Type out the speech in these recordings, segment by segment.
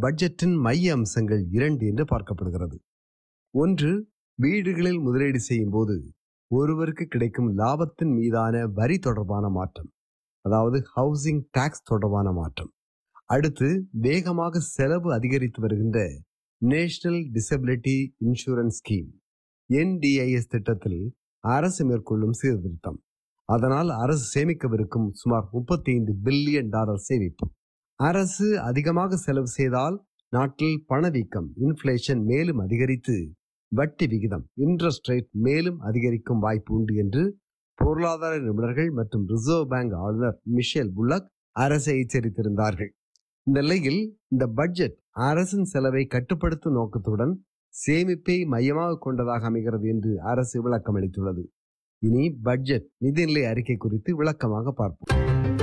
பட்ஜெட்டின் மைய அம்சங்கள் 2 என்று பார்க்கப்படுகிறது. ஒன்று, வீடுகளில் முதலீடு செய்யும் போது ஒருவருக்கு கிடைக்கும் லாபத்தின் மீதான வரி தொடர்பான மாற்றம், அதாவது ஹவுசிங் டாக்ஸ் தொடர்பான மாற்றம். அடுத்து, வேகமாக செலவு அதிகரித்து வருகின்ற national disability insurance scheme NDIS திட்டத்தில் அரசு மேற்கொள்ளும் சீர்திருத்தம். அதனால் அரசு சேமிக்கவிருக்கும் சுமார் $35 பில்லியன் சேமிப்பு. அரசு அதிகமாக செலவு செய்தால் நாட்டில் பணவீக்கம் இன்ஃப்ளேஷன் மேலும் அதிகரித்து வட்டி விகிதம் இன்ட்ரெஸ்ட் ரேட் மேலும் அதிகரிக்கும் வாய்ப்பு உண்டு என்று பொருளாதார நிபுணர்கள் மற்றும் ரிசர்வ் பேங்க் ஆளுநர் மிஷேல் புல்லக் அரசை எச்சரித்திருந்தார்கள். இந்த நிலையில் இந்த பட்ஜெட் அரசின் செலவை கட்டுப்படுத்தும் நோக்கத்துடன் சேமிப்பை மையமாக கொண்டதாக அமைகிறது என்று அரசு விளக்கம் அளித்துள்ளது. இனி பட்ஜெட் நிதிநிலை அறிக்கை குறித்து விளக்கமாக பார்ப்போம்.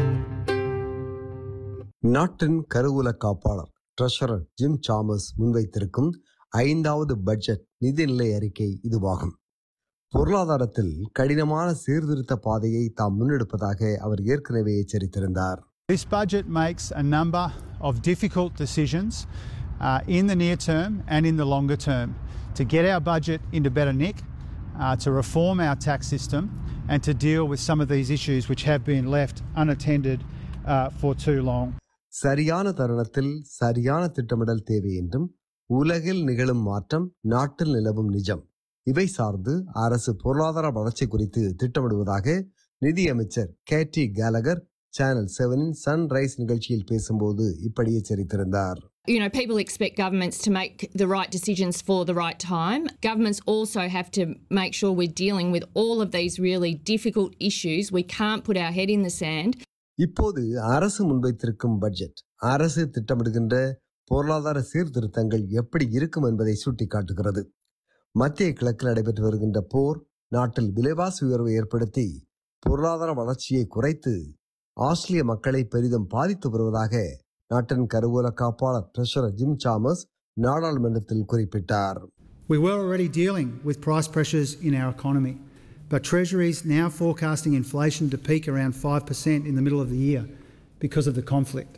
நாட்டின் கருவூல காப்பாளர் ட்ரெஷரர் ஜிம் சாமஸ் முன்வைத்திருக்கும் 5வது பட்ஜெட் நிதிநிலை அறிக்கை இதுவாகும். பொருளாதாரத்தில் கடினமான சீர்திருத்த பாதையை தாம் முன்னெடுப்பதாக அவர் ஏற்கனவே எச்சரித்திருந்தார். This budget makes a number of difficult decisions in the near term and in the longer term to get our budget into better nick, to reform our tax system and to deal with some of these issues which have been left unattended for too long. சரியான தருணத்தில் சரியான திட்டமிடல் தேவை என்றும் உலகில் நிகழும் மாற்றம் நாட்டில் நிலவும் நிஜம் இவை சார்ந்து அரசு பொருளாதார வளர்ச்சி குறித்து திட்டமிடுவதாக நிதியமைச்சர் கேட்டி கேலகர் சேனல் 7 சன்ரைஸ் நிகழ்ச்சியில் பேசும்போது இப்படி எச்சரித்திருந்தார். People expect governments to make the right decisions for the right time. Governments also have to make sure we're dealing with all of these really difficult issues. We can't put our head in the sand. இப்போது அரசு முன்வைத்திருக்கும் budget அரசு திட்டமிடுகின்ற பொருளாதார சீர்திருத்தங்கள் எப்படி இருக்கும் என்பதை சுட்டிக்காட்டுகிறது. மத்திய கிழக்கில் நடைபெற்று வருகின்ற போர் நாட்டில் விலைவாசி உயர்வை ஏற்படுத்தி பொருளாதார வளர்ச்சியை குறைத்து ஆஸ்திரேலிய மக்களை பெரிதும் பாதித்து வருவதாக நாட்டின் கருவூல காப்பாளர் ட்ரெஷரர் ஜிம் சாமஸ் நாடாளுமன்றத்தில் குறிப்பிட்டார். We were already dealing with price pressures in our economy, but Treasury is now forecasting inflation to peak around 5% in the middle of the year because of the conflict.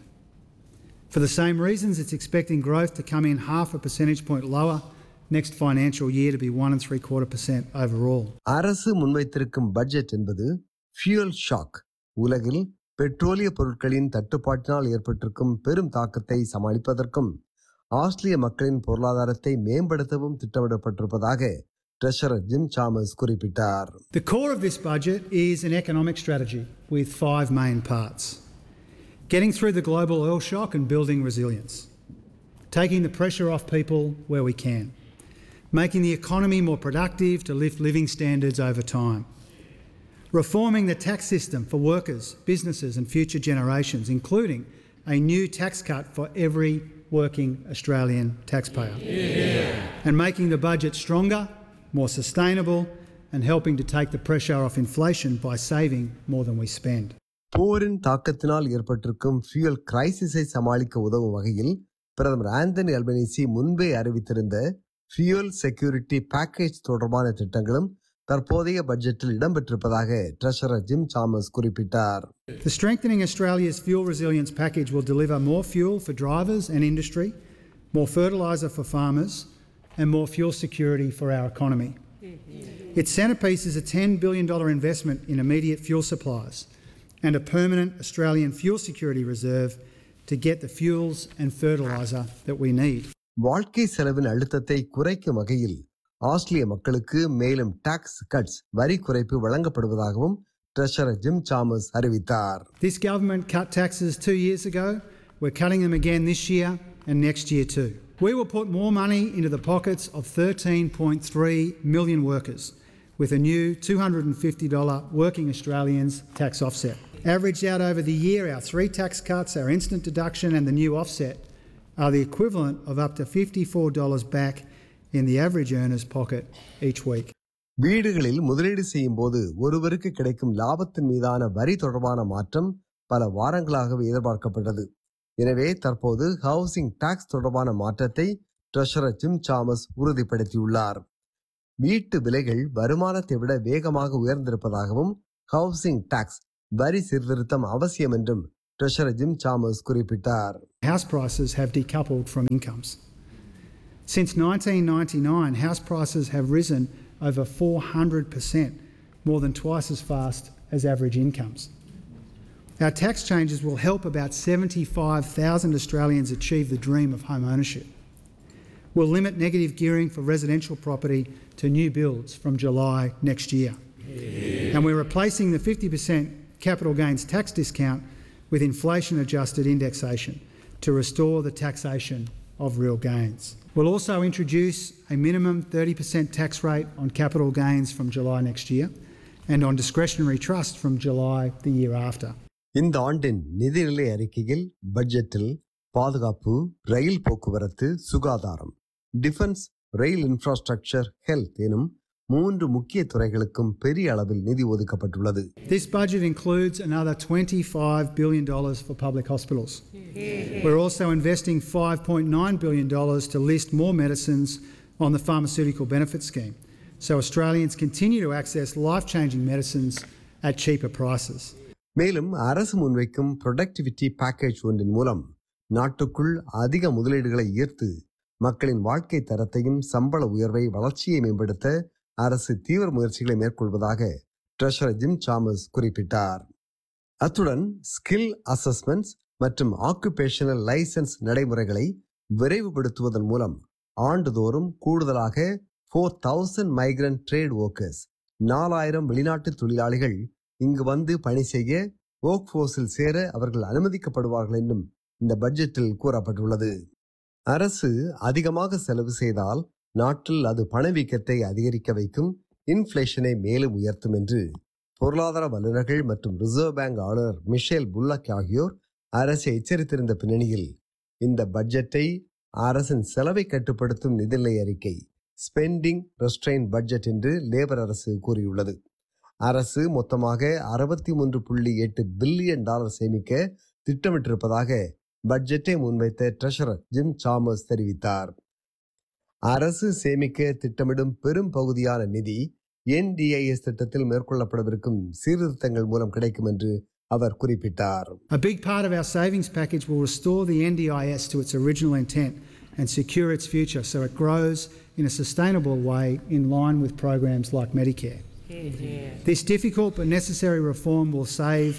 For the same reasons, it's expecting growth to come in half a percentage point lower next financial year to be 1.75% overall. அரசு முன்வைத்திருக்கும் budget என்பது fuel shock, உலகில் பெட்ரோலிய பொருட்களின் தட்டுப்பாட்டினால் ஏற்பட்டிருக்கும் பெரும் தாக்கத்தை சமாளிப்பதற்கும் ஆஸ்திரேலிய மக்களின் பொருளாதாரத்தை மேம்படுத்தவும் திட்டமிடப்பட்டிருப்பதாக ட்ரெஷரர் ஜிம் சாமஸ் குறிப்பிட்டார். The core of this budget is an economic strategy with 5 main parts. Getting through the global oil shock and building resilience. Taking the pressure off people where we can. Making the economy more productive to lift living standards over time. Reforming the tax system for workers, businesses and future generations, including a new tax cut for every working Australian taxpayer. And making the budget stronger, more sustainable and helping to take the pressure off inflation by saving more than we spend. போரின் தாக்கத்தினால் ஏற்பட்டிருக்கும் fuel கிரைசிஸை சமாளிக்க உதவும் வகையில் பிரதமர் Anthony Albanese முன்பே அறிவித்திருந்த fuel security package தொடர்பான திட்டங்களும் தற்போதைய பட்ஜெட்டில் இடம்பெற்றிருப்பதாக ட்ரெஷரர் ஜிம் சாமஸ் குறிப்பிட்டார். The Strengthening Australia's Fuel Resilience Package will deliver more fuel for drivers and industry, more fertiliser for farmers and more fuel security for our economy. Its centrepiece is a $10 billion investment in immediate fuel supplies and a permanent Australian fuel security reserve to get the fuels and fertiliser that we need. வாழ்க்கை செலவின் அழுத்தத்தை குறைக்கும் வகையில் ஆஸ்திரேலிய மக்களுக்கு மேலும் tax cuts வரி குறைப்பு வழங்கப்படுவதாகவும் ட்ரெஷரர் ஜிம் சாமஸ் அறிவித்தார். This government cut taxes 2 years ago. We're cutting them again this year and next year too. We will put more money into the pockets of 13.3 million workers with a new $250 working Australians tax offset. Averaged out over the year, our 3 tax cuts, our instant deduction and the new offset are the equivalent of up to $54 back in the average earner's pocket each week. வீடுகளில் முதலீடு செய்யும் போது ஒருவருக்கு கிடைக்கும் லாபத்தின் மீதான வரி தொடர்பான மாற்றம் பல வாரங்களாகவே எதிர்பார்க்கப்பட்டது. எனவே தற்போது ஹவுசிங் டாக்ஸ் தொடர்பான மாற்றத்தை ட்ரெஷரர் ஜிம் சாமஸ் உறுதிப்படுத்தியுள்ளார். வீட்டு விலைகள் வருமானத்தை விட வேகமாக உயர்ந்திருப்பதாகவும் ஹவுசிங் டாக்ஸ் வரி சீர்திருத்தம் அவசியம் என்றும் ட்ரெஷரர் ஜிம் சாமர்ஸ் குறிப்பிட்டார். House prices have decoupled from incomes. Since 1999, house prices have risen over 400%, more than twice as fast as average incomes. Our tax changes will help about 75,000 Australians achieve the dream of home ownership. We'll limit negative gearing for residential property to new builds from July next year. And we're replacing the 50% capital gains tax discount with inflation-adjusted indexation to restore the taxation of real gains. We'll also introduce a minimum 30% tax rate on capital gains from July next year and on discretionary trust from July the year after. இந்த ஆண்டின் நிதிநிலை அறிக்கையில் பட்ஜெட்டில் பாதுகாப்பு, ரயில் போக்குவரத்து, சுகாதாரம், defence, ரயில் infrastructure, health எனும் 3 முக்கிய துறைகளுக்கும் பெரிய அளவில் நிதி ஒதுக்கப்பட்டுள்ளது. This budget includes another $25 billion for public hospitals. We're also investing $5.9 billion to list more medicines on the pharmaceutical benefit scheme, so Australians continue to access life-changing medicines at cheaper prices. மேலும் அரசு முன்வைக்கும் productivity package ஒன்றின் மூலம் நாட்டுக்குள் அதிக முதலீடுகளை ஈர்த்து மக்களின் வாழ்க்கை தரத்தையும் சம்பள உயர்வை, வளர்ச்சியை மேம்படுத்த அரசு தீவிர முயற்சிகளை மேற்கொள்வதாக ட்ரெஷரர் ஜிம் சாமர்ஸ் குறிப்பிட்டார். அத்துடன் ஸ்கில் அசஸ்மெண்ட்ஸ் மற்றும் ஆக்குபேஷனல் லைசன்ஸ் நடைமுறைகளை விரைவுபடுத்துவதன் மூலம் ஆண்டுதோறும் கூடுதலாக 4,000 மைக்ரண்ட் ட்ரேட் ஒர்க்கர்ஸ், 4,000 வெளிநாட்டு தொழிலாளிகள் இங்கு வந்து பணி செய்ய ஒர்க் ஃபோர்ஸில் சேர அவர்கள் அனுமதிக்கப்படுவார்கள் என்றும் இந்த பட்ஜெட்டில் கூறப்பட்டுள்ளது. அரசு அதிகமாக செலவு செய்தால் நாட்டில் அது பணவீக்கத்தை அதிகரிக்க வைக்கும், இன்ஃப்ளேஷனை மேலும் உயர்த்தும் என்று பொருளாதார வல்லுநர்கள் மற்றும் ரிசர்வ் பேங்க் ஆளுநர் மிஷேல் புல்லக் ஆகியோர் அரசை எச்சரித்திருந்த பின்னணியில் இந்த பட்ஜெட்டை அரசின் செலவை கட்டுப்படுத்தும் நிதிநிலை அறிக்கை ஸ்பெண்டிங் ரெஸ்ட்ரெயின் பட்ஜெட் என்று லேபர் அரசு கூறியுள்ளது. அரசு மொத்தமாக $63.8 பில்லியன் சேமிக்க திட்டமிட்டிருப்பதாக பட்ஜெட்டை முன்வைத்த ட்ரெஷரர் ஜிம் சாமர்ஸ் தெரிவித்தார். அரசு சேமிக்க திட்டமிடும் பெரும் பகுதியான நிதி NDIS திட்டத்தில் மேற்கொள்ளப்படவிருக்கும் சீர்திருத்தங்கள் மூலம் கிடைக்கும் என்று அவர் குறிப்பிட்டார். A big part of our savings package will restore the NDIS to its original intent and secure its future so it grows in a sustainable way in line with programs like Medicare. This difficult but necessary reform will save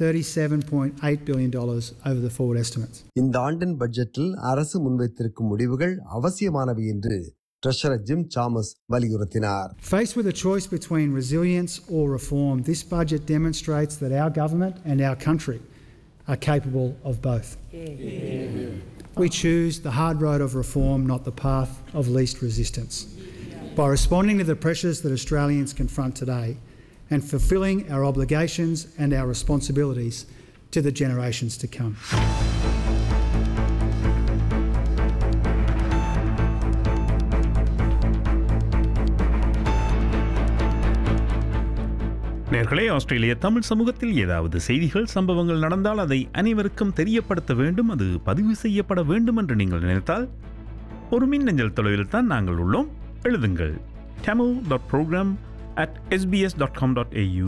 $37.8 billion over the forward estimates. இந்த ஆண்டின் பட்ஜெட்டில் அரசு முன்வைத்திருக்கும் முடிவுகள் அவசியமானவை என்று treasurer gym Chalmers வலியுறுத்தினார். Faced with a choice between resilience or reform, this budget demonstrates that our government and our country are capable of both. We choose the hard road of reform, not the path of least resistance. By responding to the pressures that Australians confront today and fulfilling our obligations and our responsibilities to the generations to come. நேர்களே, ஆஸ்திரேலிய தமிழ் சமூகத்தில் ஏதாவது செய்திகள், சம்பவங்கள் நடந்தால் அதை அனைவருக்கும் தெரியப்படுத்த வேண்டும், அது பதிவு செய்யப்பட வேண்டும் என்று நீங்கள் நினைத்தால் ஒரு மின்னஞ்சல் தொலைவில் தான் நாங்கள் உள்ளோம். எழுதுங்கள் tamil.program@sbs.com.au.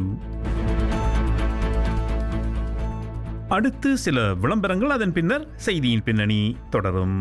அடுத்து சில விளம்பரங்கள், அதன் பின்னர் செய்தியின் பின்னணி தொடரும்.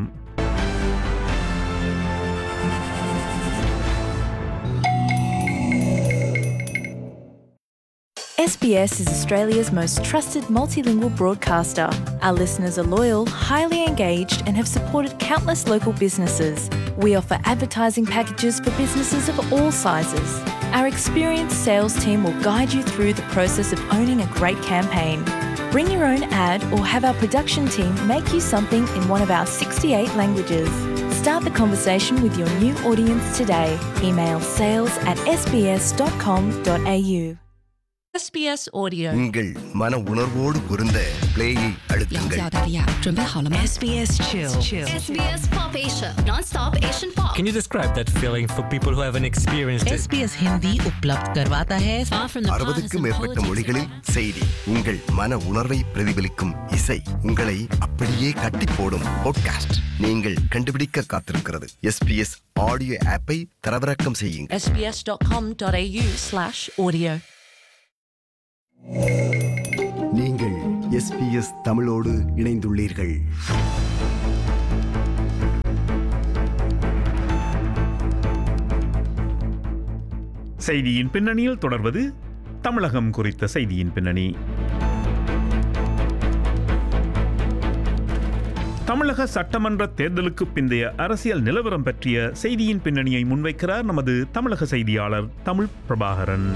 SBS is Australia's most trusted multilingual broadcaster. Our listeners are loyal, highly engaged, and have supported countless local businesses. We offer advertising packages for businesses of all sizes. Our experienced sales team will guide you through the process of owning a great campaign. Bring your own ad or have our production team make you something in one of our 68 languages. Start the conversation with your new audience today. Email sales@sbs.com.au. SBS Audio. உங்கள் மன உணர்வோடு பொருந்த பிளேயை அழுத்துங்கள். SBS Chill. SBS Pop Asia. Non-stop Asian pop. Can you describe that feeling for people who haven't experienced it? SBS Hindi उपलब्ध करवाता है. Far from the 60க்கும் மேற்பட்ட மொழிகளில் செய்தி, உங்கள் மன உணர்வை பிரதிபலிக்கும் இசை, உங்களை அப்படியே கட்டி போடும் பாட்காஸ்ட் நீங்கள் கண்டுபிடிக்க காத்திருக்கிறது. SBS ஆடியோ ஆப்பை தரவிறக்கம் செய்யுங்கள். sbs.com.au/audio. நீங்கள் SBS தமிழோடு இணைந்துள்ளீர்கள். செய்தியின் பின்னணியில் தொடர்வது தமிழகம் குறித்த செய்தியின் பின்னணி. தமிழக சட்டமன்ற தேர்தலுக்கு பிந்தைய அரசியல் நிலவரம் பற்றிய செய்தியின் பின்னணியை முன்வைக்கிறார் நமது தமிழக செய்தியாளர் தமிழ் பிரபாகரன்.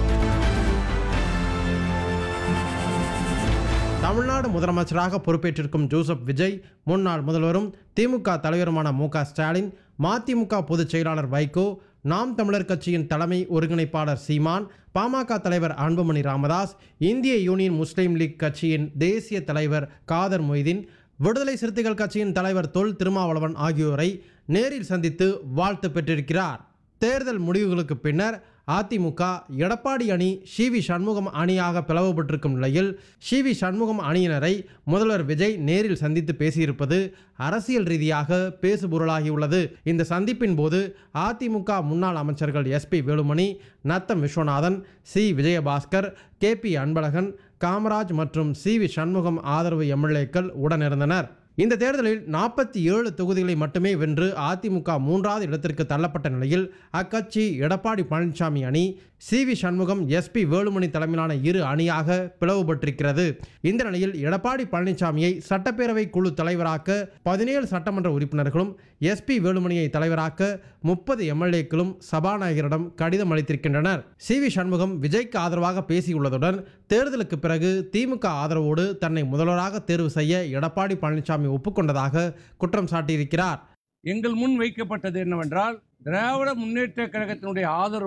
தமிழ்நாடு முதலமைச்சராக பொறுப்பேற்றிருக்கும் ஜோசப் விஜய், முன்னாள் முதல்வரும் திமுக தலைவருமான மு.க. ஸ்டாலின், மதிமுக பொதுச் செயலாளர் வைகோ, நாம் தமிழர் கட்சியின் தலைமை ஒருங்கிணைப்பாளர் சீமான், பாமக தலைவர் அன்புமணி ராமதாஸ், இந்திய யூனியன் முஸ்லீம் லீக் கட்சியின் தேசிய தலைவர் காதர் மொய்தீன், விடுதலை சிறுத்தைகள் கட்சியின் தலைவர் தொல் திருமாவளவன் ஆகியோரை நேரில் சந்தித்து வாழ்த்து பெற்றிருக்கிறார். தேர்தல் முடிவுகளுக்கு பின்னர் அதிமுக எடப்பாடி அணி சி.வி. சண்முகம் அணியாக பிளவுபட்டிருக்கும் நிலையில் சி.வி. சண்முகம் அணியினரை முதல்வர் விஜய் நேரில் சந்தித்து பேசியிருப்பது அரசியல் ரீதியாக பேசுபொருளாகியுள்ளது. இந்த சந்திப்பின் போது அதிமுக முன்னாள் அமைச்சர்கள் S P. Velumani, Natham Viswanathan, C. Vijayabaskar, KP. Anbazhagan, Kamaraj மற்றும் சி.வி. சண்முகம் ஆதரவு எம்எல்ஏக்கள் உடனிருந்தனர். இந்த தேர்தலில் 47 தொகுதிகளை மட்டுமே வென்று அதிமுக 3வது இடத்திற்கு தள்ளப்பட்ட நிலையில் அக்கட்சி எடப்பாடி பழனிசாமி அணி சி.வி. சண்முகம், எஸ்.பி. வேலுமணி தலைமையிலான இரு அணியாக பிளவுபட்டிருக்கிறது. இந்த நிலையில் எடப்பாடி பழனிசாமியை சட்டப்பேரவை குழு தலைவராக்க 17 சட்டமன்ற உறுப்பினர்களும், எஸ்.பி. வேலுமணியை தலைவராக்க 30 எம்எல்ஏக்களும் சபாநாயகரிடம் கடிதம் அளித்திருக்கின்றனர். சி.வி. சண்முகம் விஜய்க்கு ஆதரவாக பேசியுள்ளதுடன் தேர்தலுக்கு பிறகு திமுக ஆதரவோடு தன்னை முதல்வராக தேர்வு செய்ய எடப்பாடி பழனிசாமி ஒப்புக்கொண்டதாக குற்றம் சாட்டியிருக்கிறார். எங்கள் முன் வைக்கப்பட்டது என்னவென்றால், திராவிட முன்னேற்ற கழகத்தினுடைய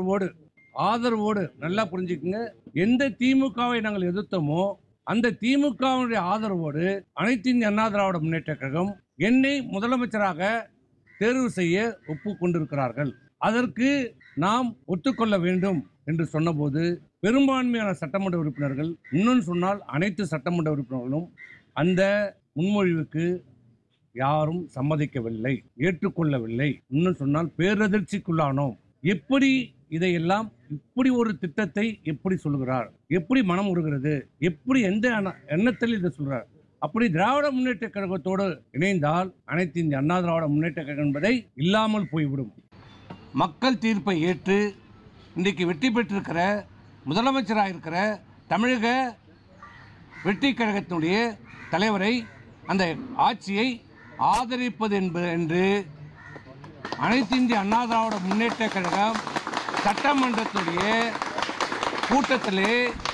ஆதரவோடு நல்லா புரிஞ்சுக்குங்க, எந்த திமுகவை நாங்கள் எதிர்த்தோமோ அந்த திமுகவுடைய ஆதரவோடு அனைத்து இந்திய அண்ணா திராவிட முன்னேற்ற கழகம் என்னை முதலமைச்சராக தேர்வு செய்ய ஒப்புக்கொண்டிருக்கிறார்கள். அதற்கு நாம் ஒத்துக்கொள்ள வேண்டும் என்று சொன்னபோது பெரும்பான்மையான சட்டமன்ற உறுப்பினர்கள், இன்னும் சொன்னால் அனைத்து சட்டமன்ற உறுப்பினர்களும் அந்த முன்மொழிவுக்கு யாரும் சம்மதிக்கவில்லை, ஏற்றுக்கொள்ளவில்லை. இன்னும் சொன்னால் பேரதிர்ச்சிக்குள்ளானோம். எப்படி இதையெல்லாம், இப்படி ஒரு திட்டத்தை எப்படி சொல்கிறார், எப்படி மனம் உருகிறது, எப்படி எந்த எண்ணத்தில் இதை சொல்கிறார்? அப்படி திராவிட முன்னேற்ற கழகத்தோடு இணைந்தால் அனைத்து இந்திய அண்ணா திராவிட முன்னேற்ற கழகம் என்பதை இல்லாமல் போய்விடும். மக்கள் தீர்ப்பை ஏற்று இன்றைக்கு வெற்றி பெற்றிருக்கிற முதலமைச்சராக இருக்கிற தமிழக வெற்றி கழகத்தினுடைய தலைவரை, அந்த ஆட்சியை ஆதரிப்பது என்று அனைத்து இந்திய அண்ணா திராவிட முன்னேற்ற கழகம் சட்டமன்றத்துடைய கூட்டத்திலே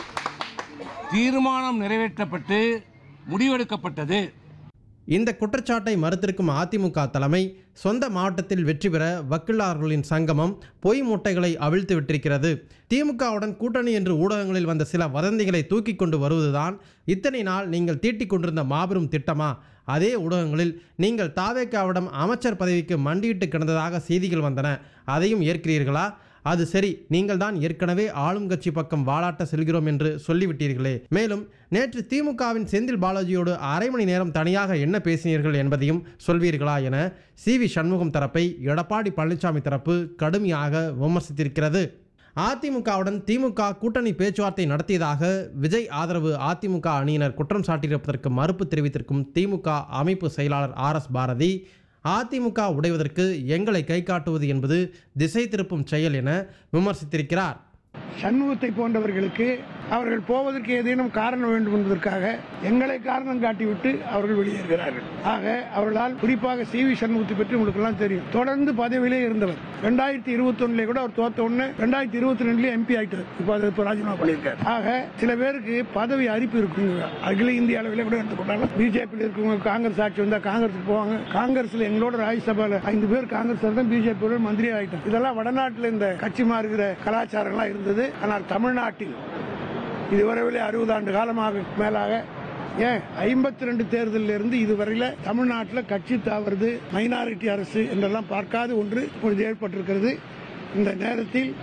தீர்மானம் நிறைவேற்றப்பட்டு முடிவெடுக்கப்பட்டது. இந்த குற்றச்சாட்டை மறுத்திருக்கும் அதிமுக தலைமை சொந்த மாவட்டத்தில் வெற்றி பெற வக்கீலாளர்களின் சங்கமம் பொய் மூட்டைகளை அவிழ்த்து விட்டிருக்கிறது. திமுகவுடன் கூட்டணி என்று ஊடகங்களில் வந்த சில வதந்திகளை தூக்கி கொண்டு வருவதுதான் இத்தனை நாள் நீங்கள் தீட்டிக் கொண்டிருந்த மாபெரும் திட்டமா? அதே ஊடகங்களில் நீங்கள் தாவேகாவிடம் அமைச்சர் பதவிக்கு மண்டியிட்டு கிடந்ததாக செய்திகள் வந்தன. அதையும் ஏற்கிறீர்களா? அது சரி, நீங்கள் தான் ஏற்கனவே ஆளும் கட்சி பக்கம் வாலாட்ட செல்கிறோம் என்று சொல்லிவிட்டீர்களே. மேலும் நேற்று திமுகவின் செந்தில் பாலாஜியோடு அரை மணி நேரம் தனியாக என்ன பேசினீர்கள் என்பதையும் சொல்வீர்களா என சி.வி. சண்முகம் தரப்பை எடப்பாடி பழனிசாமி தரப்பு கடுமையாக விமர்சித்திருக்கிறது. அதிமுகவுடன் திமுக கூட்டணி பேச்சுவார்த்தை நடத்தியதாக விஜய் ஆதரவு அதிமுக அணியினர் குற்றம் சாட்டியிருப்பதற்கு மறுப்பு தெரிவித்திருக்கும் திமுக அமைப்பு செயலாளர் ஆர்.எஸ். பாரதி, அதிமுக உடைவதற்கு எங்களை கை காட்டுவது என்பது திசை திருப்பும் செயல் என விமர்சித்திருக்கிறார். சண்முகத்தை போன்றவர்களுக்கு அவர்கள் போவதற்கு ஏதேனும் காரணம் வேண்டும் என்பதற்காக எங்களை காரணம் காட்டிவிட்டு அவர்கள் வெளியேறுகிறார்கள். ஆக அவர்களால், குறிப்பாக சி.வி. சண்முகத்தை பற்றி உங்களுக்கு எல்லாம் தெரியும், தொடர்ந்து பதவியிலே இருந்தவர். 2021 கூட அவர் தோத்த உடனே 2022 எம்பி ஆயிட்டார். இப்போ ராஜினாமா பண்ணியிருக்கார். ஆக சில பேருக்கு பதவி அரிப்பு இருக்குங்க. அகில இந்திய அளவில் கூட எடுத்துக்கொண்டாலும் பிஜேபியில் இருக்கவங்க காங்கிரஸ் ஆட்சி வந்தா காங்கிரஸுக்கு போவாங்க. காங்கிரஸ்ல எங்களோட ராஜ்யசபால 5 பேர் காங்கிரஸ் தான் பிஜேபி மந்திரி ஆயிட்டாங்க. இதெல்லாம் வடநாட்டில் இந்த கட்சி மாறுகிற கலாச்சாரங்கள்லாம் இருந்தது. ஆனால் தமிழ்நாட்டில் இதுவரையிலே 60 ஆண்டு காலமாக மேலாக, ஏன் 52 தேர்தலில் இருந்து இதுவரையில தமிழ்நாட்டில் கட்சி தாவறது, மைனாரிட்டி அரசு என்றெல்லாம் பார்க்காத ஒன்று இப்பொழுது ஏற்பட்டிருக்கிறது. இந்த நேரத்தில்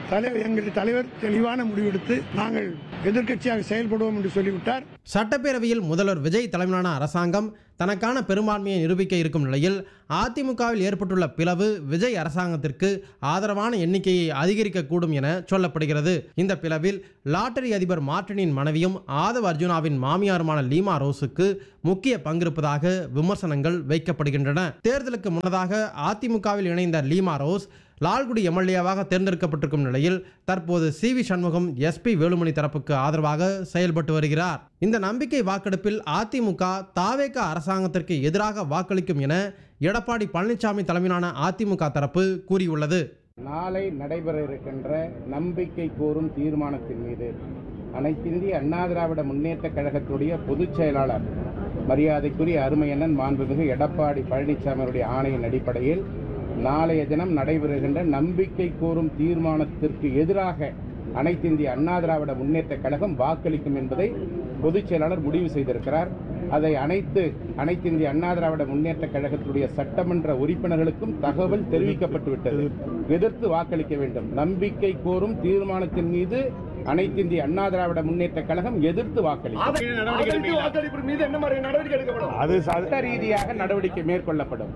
எங்கள் தலைவர் தெளிவான முடிவெடுத்து நாங்கள் எதிர்க்கட்சியாக செயல்படுவோம் என்று சொல்லிவிட்டார். சட்டப்பேரவையில் முதல்வர் விஜய் தலைமையிலான அரசாங்கம் தனக்கான பெரும்பான்மையை நிரூபிக்க இருக்கும் நிலையில் அதிமுகவில் ஏற்பட்டுள்ள பிளவு விஜய் அரசாங்கத்திற்கு ஆதரவான எண்ணிக்கையை அதிகரிக்கக்கூடும் என சொல்லப்படுகிறது. இந்த பிளவில் லாட்டரி அதிபர் மார்டினின் மனைவியும் ஆதவ் அர்ஜுனாவின் மாமியாருமான லீமா ரோஸுக்கு முக்கிய பங்கிருப்பதாக விமர்சனங்கள் வைக்கப்படுகின்றன. தேர்தலுக்கு முன்னதாக அதிமுகவில் இணைந்த லீமா ரோஸ் லால்குடி எம்எல்ஏவாக தேர்ந்தெடுக்கப்பட்டிருக்கும் நிலையில் தற்போது CV சண்முகம் SP வேலுமணி தரப்புக்கு ஆதரவாக செயல்பட்டு வருகிறார். இந்த நம்பிக்கை வாக்கெடுப்பில் அதிமுக தாவேக அரசாங்கத்திற்கு எதிராக வாக்களிக்கும் என எடப்பாடி பழனிசாமி தலைமையிலான அதிமுக தரப்பு கூறியுள்ளது. நாளை நடைபெற இருக்கின்ற நம்பிக்கை கோரும் தீர்மானத்தின் மீது அனைத்திந்திய அண்ணா திராவிட முன்னேற்ற கழகத்துடைய பொதுச் செயலாளர் மரியாதைக்குரிய அருமையண்ணன் மாண்புமிகு எடப்பாடி பழனிசாமியுடைய ஆணையின் அடிப்படையில் நாளைய தினம் நடைபெறுகின்ற நம்பிக்கை கோரும் தீர்மானத்திற்கு எதிராக அனைத்திந்திய அண்ணா திராவிட முன்னேற்ற கழகம் வாக்களிக்கும் என்பதை பொதுச் செயலாளர் முடிவு செய்திருக்கிறார். அதை அனைத்திந்திய அண்ணா திராவிட முன்னேற்ற கழகத்துடைய சட்டமன்ற உறுப்பினர்களுக்கும் தகவல் தெரிவிக்கப்பட்டுவிட்டது. எதிர்த்து வாக்களிக்க வேண்டும். நம்பிக்கை கோரும் தீர்மானத்தின் மீது அனைத்திந்திய அண்ணா திராவிட முன்னேற்ற கழகம் எதிர்த்து வாக்களிக்கும். அது சட்ட ரீதியாக நடவடிக்கை மேற்கொள்ளப்படும்.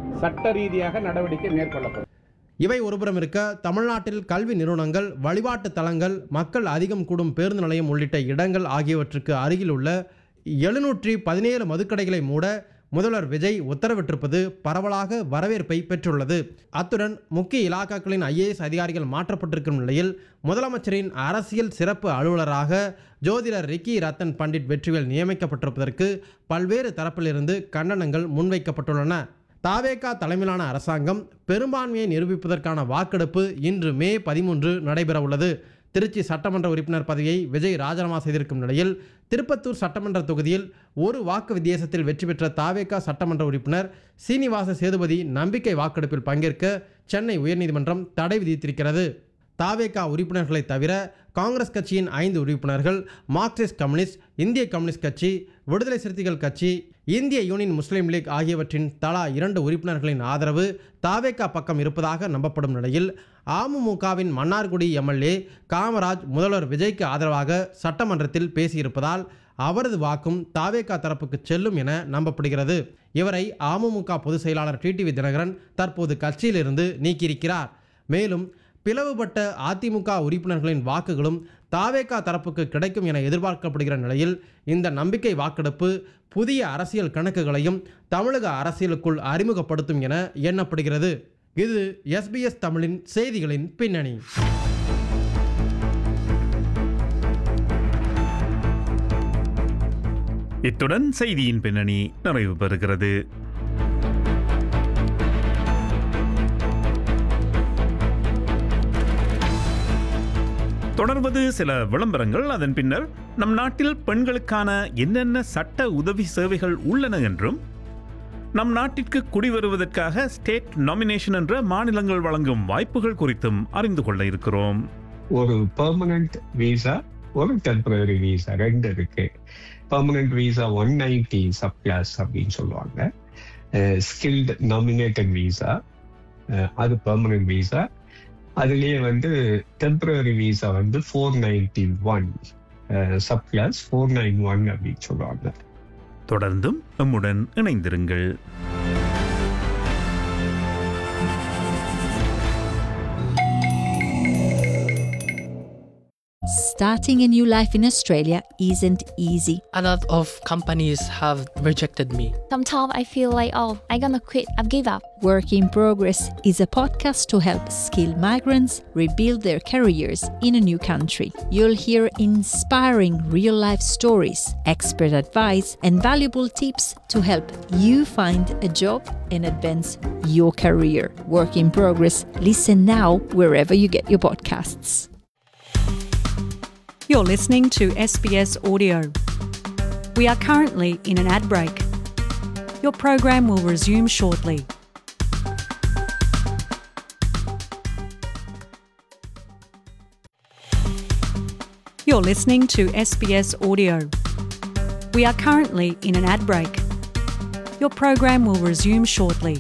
இவை ஒருபுறம் இருக்க, தமிழ்நாட்டில் கல்வி நிறுவனங்கள், வழிபாட்டு தலங்கள், மக்கள் அதிகம் கூடும் பேருந்து நிலையம் உள்ளிட்ட இடங்கள் ஆகியவற்றுக்கு அருகில் உள்ள 717 மதுக்கடைகளை மூட முதல்வர் விஜய் உத்தரவிட்டிருப்பது பரவலாக வரவேற்பை பெற்றுள்ளது. அத்துடன் முக்கிய இலாக்காக்களின் IAS அதிகாரிகள் மாற்றப்பட்டிருக்கும் நிலையில் முதலமைச்சரின் அரசியல் சிறப்பு அலுவலராக ஜோதிடர் ரிக்கி ரத்தன் பண்டிட் வெற்றிவேல் நியமிக்கப்பட்டிருப்பதற்கு பல்வேறு தரப்பிலிருந்து கண்டனங்கள் முன்வைக்கப்பட்டுள்ளன. தாவேகா தலைமையிலான அரசாங்கம் பெரும்பான்மையை நிரூபிப்பதற்கான வாக்கெடுப்பு இன்று மே 13 நடைபெற உள்ளது. திருச்சி சட்டமன்ற உறுப்பினர் பதவியை விஜய் ராஜினாமா செய்திருக்கும் நிலையில் திருப்பத்தூர் சட்டமன்ற தொகுதியில் ஒரு வாக்கு வித்தியாசத்தில் வெற்றி பெற்ற தாவேகா சட்டமன்ற உறுப்பினர் சீனிவாச சேதுபதி நம்பிக்கை வாக்கெடுப்பில் பங்கேற்க சென்னை உயர்நீதிமன்றம் தடை விதித்திருக்கிறது. தாவேகா உறுப்பினர்களை தவிர காங்கிரஸ் கட்சியின் 5 உறுப்பினர்கள், மார்க்சிஸ்ட் கம்யூனிஸ்ட், இந்திய கம்யூனிஸ்ட் கட்சி, விடுதலை சிறுத்தைகள் கட்சி, இந்திய யூனியன் முஸ்லீம் லீக் ஆகியவற்றின் தலா 2 உறுப்பினர்களின் ஆதரவு தாவேகா பக்கம் இருப்பதாக நம்பப்படும் நிலையில் அமமுகவின் மன்னார்குடி MLA காமராஜ் முதல்வர் விஜய்க்கு ஆதரவாக சட்டமன்றத்தில் பேசியிருப்பதால் அவரது வாக்கும் தாவேகா தரப்புக்கு செல்லும் என நம்பப்படுகிறது. இவரை அமமுக பொதுச் செயலாளர் TTV தினகரன் தற்போது கட்சியிலிருந்து நீக்கியிருக்கிறார். மேலும் பிளவுபட்ட அதிமுக உறுப்பினர்களின் வாக்குகளும் தாவேகா தரப்புக்கு கிடைக்கும் என எதிர்பார்க்கப்படுகிற நிலையில் இந்த நம்பிக்கை வாக்கெடுப்பு புதிய அரசியல் கணக்குகளையும் தமிழக அரசியலுக்குள் அறிமுகப்படுத்தும் என எண்ணப்படுகிறது. இது SBS தமிழின் செய்திகளின் பின்னணி. இத்துடன் செய்தியின் பின்னணி நிறைவு பெறுகிறது. தொடர்வது சில விளம்பரங்கள். அதன் பின்னர் நம் நாட்டில் பெண்களுக்கான என்னென்ன சட்ட உதவி சேவைகள் உள்ளன என்றும், நம் நாட்டிற்கு குடிவருவதற்காக ஸ்டேட் நாமினேஷன் என்ற மாநிலங்கள் வழங்கும் வாய்ப்புகள் குறித்தும் அறிந்து கொள்ள இருக்கிறோம். ஒரு பெர்மனன்ட் வீசா, ஒரு டெம்பரரி வீசா, 2 இருக்கு. பெர்மனன்ட் வீசா 190 சப் கிளாஸ் அப்படின்னு சொல்லுவாங்க. ஸ்கில்டு நாமினேட்டட் வீசா, அது பெர்மனன்ட் வீசா. அதுலயே டெம்பரரி வீசா 491 சப் கிளாஸ் 491 அப்படின்னு சொல்லுவாங்க. தொடர்ந்தும் நம்முடன் இணைந்திருங்கள். Starting a new life in Australia isn't easy. A lot of companies have rejected me. Sometimes I feel like, I'm gonna quit, I've give up. Work in Progress is a podcast to help skilled migrants rebuild their careers in a new country. You'll hear inspiring real-life stories, expert advice, and valuable tips to help you find a job and advance your career. Work in Progress. Listen now wherever you get your podcasts. You're listening to SBS Audio. We are currently in an ad break. Your program will resume shortly. You're listening to SBS Audio. We are currently in an ad break. Your program will resume shortly.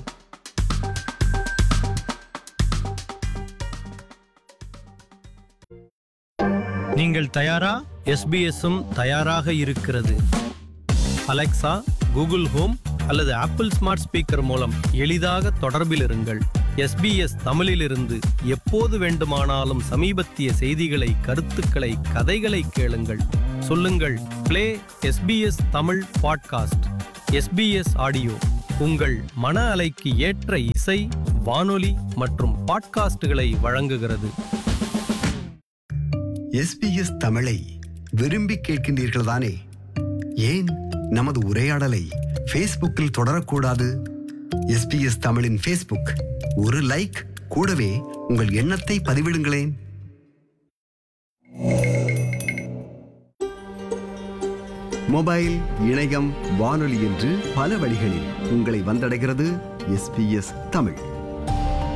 தயாரா? எஸ்பிஎஸ்ஸும் தயாராக இருக்கிறது. Alexa, Google home அல்லது apple smart speaker மூலம் எளிதாக தொடர்பில் இருங்கள். SBS தமிழிலிருந்து எப்போது வேண்டுமானாலும் சமீபத்திய செய்திகளை, கருத்துக்களை, கதைகளை கேளுங்கள். சொல்லுங்கள், play SBS Tamil podcast. SBS audio உங்கள் மன அலைக்கு ஏற்ற இசை, வானொலி மற்றும் பாட்காஸ்டுகளை வழங்குகிறது. எஸ்பிஎஸ் தமிழை விரும்பி கேட்கின்றீர்கள் தானே? ஏன் நமது உரையாடலை ஃபேஸ்புக்கில் தொடரக்கூடாது? எஸ்பிஎஸ் தமிழின் ஃபேஸ்புக், ஒரு லைக், கூடவே உங்கள் எண்ணத்தை பதிவிடுங்களேன். மொபைல், இணையம், வானொலி என்று பல வழிகளில் உங்களை வந்தடைகிறது எஸ்பிஎஸ் தமிழ்.